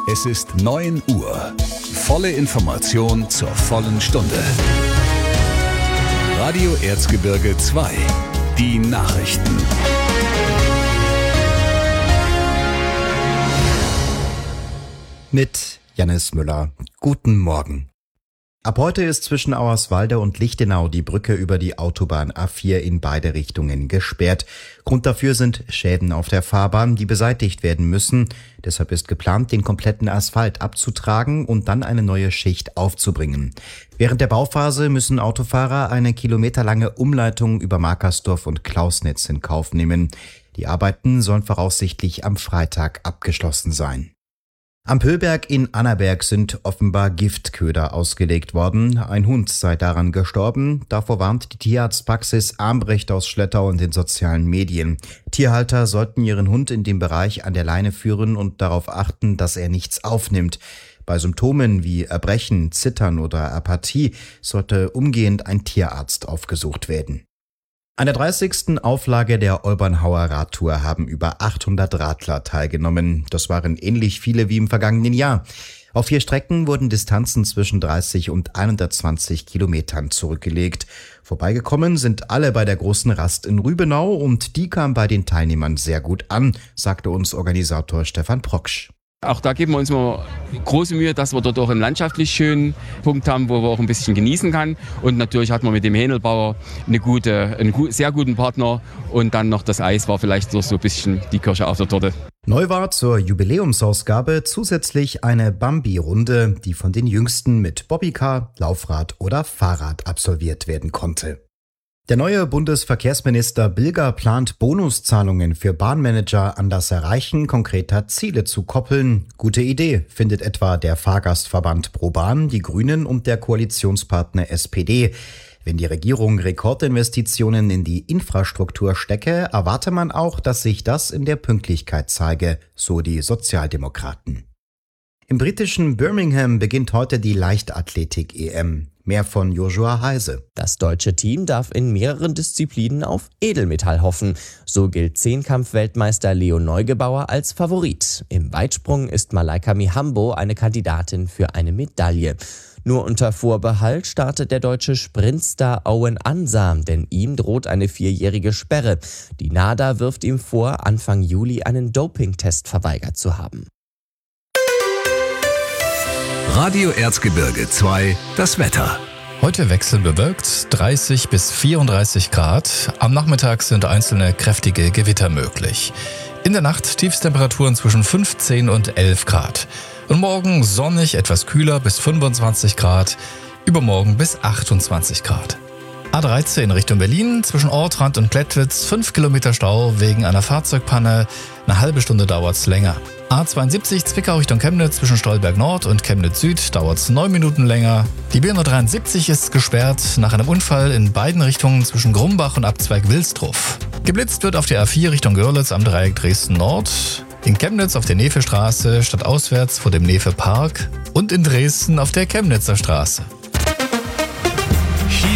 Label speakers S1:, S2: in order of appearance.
S1: Es ist 9 Uhr. Volle Information zur vollen Stunde. Radio Erzgebirge 2. Die Nachrichten.
S2: Mit Jannis Müller. Guten Morgen. Ab heute ist zwischen Auerswalde und Lichtenau die Brücke über die Autobahn A4 in beide Richtungen gesperrt. Grund dafür sind Schäden auf der Fahrbahn, die beseitigt werden müssen. Deshalb ist geplant, den kompletten Asphalt abzutragen und dann eine neue Schicht aufzubringen. Während der Bauphase müssen Autofahrer eine kilometerlange Umleitung über Markersdorf und Klausnitz in Kauf nehmen. Die Arbeiten sollen voraussichtlich am Freitag abgeschlossen sein. Am Pöhlberg in Annaberg sind offenbar Giftköder ausgelegt worden. Ein Hund sei daran gestorben. Davor warnt die Tierarztpraxis Armbrecht aus Schlettau in den sozialen Medien. Tierhalter sollten ihren Hund in dem Bereich an der Leine führen und darauf achten, dass er nichts aufnimmt. Bei Symptomen wie Erbrechen, Zittern oder Apathie sollte umgehend ein Tierarzt aufgesucht werden. An der 30. Auflage der Olbernhauer Radtour haben über 800 Radler teilgenommen. Das waren ähnlich viele wie im vergangenen Jahr. Auf 4 Strecken wurden Distanzen zwischen 30 und 120 Kilometern zurückgelegt. Vorbeigekommen sind alle bei der großen Rast in Rübenau und die kam bei den Teilnehmern sehr gut an, sagte uns Organisator Stefan Proksch.
S3: Auch da geben wir uns mal große Mühe, dass wir dort auch einen landschaftlich schönen Punkt haben, wo wir auch ein bisschen genießen kann. Und natürlich hat man mit dem Hähnelbauer einen sehr guten Partner. Und dann noch das Eis war vielleicht so ein bisschen die Kirsche auf der Torte.
S2: Neu war zur Jubiläumsausgabe zusätzlich eine Bambi-Runde, die von den Jüngsten mit Bobbycar, Laufrad oder Fahrrad absolviert werden konnte. Der neue Bundesverkehrsminister Bilger plant, Bonuszahlungen für Bahnmanager an das Erreichen konkreter Ziele zu koppeln. Gute Idee, findet etwa der Fahrgastverband ProBahn, die Grünen und der Koalitionspartner SPD. Wenn die Regierung Rekordinvestitionen in die Infrastruktur stecke, erwarte man auch, dass sich das in der Pünktlichkeit zeige, so die Sozialdemokraten. Im britischen Birmingham beginnt heute die Leichtathletik-EM. Mehr von Joshua Heise.
S4: Das deutsche Team darf in mehreren Disziplinen auf Edelmetall hoffen. So gilt Zehnkampf-Weltmeister Leo Neugebauer als Favorit. Im Weitsprung ist Malaika Mihambo eine Kandidatin für eine Medaille. Nur unter Vorbehalt startet der deutsche Sprintstar Owen Ansah, denn ihm droht eine 4-jährige Sperre. Die NADA wirft ihm vor, Anfang Juli einen Dopingtest verweigert zu haben.
S1: Radio Erzgebirge 2, das Wetter.
S5: Heute wechselbewölkt, 30 bis 34 Grad. Am Nachmittag sind einzelne kräftige Gewitter möglich. In der Nacht Tiefstemperaturen zwischen 15 und 11 Grad. Und morgen sonnig, etwas kühler bis 25 Grad. Übermorgen bis 28 Grad. A13 Richtung Berlin, zwischen Ortrand und Klettwitz 5 Kilometer Stau wegen einer Fahrzeugpanne. Eine halbe Stunde dauert's länger. A72 Zwickau Richtung Chemnitz zwischen Stolberg Nord und Chemnitz Süd dauert's 9 Minuten länger. Die B173 ist gesperrt nach einem Unfall in beiden Richtungen zwischen Grumbach und Abzweig Wilsdruff. Geblitzt wird auf der A4 Richtung Görlitz am Dreieck Dresden Nord, in Chemnitz auf der Nefe-Straße stadtauswärts vor dem Nefe-Park und in Dresden auf der Chemnitzer Straße.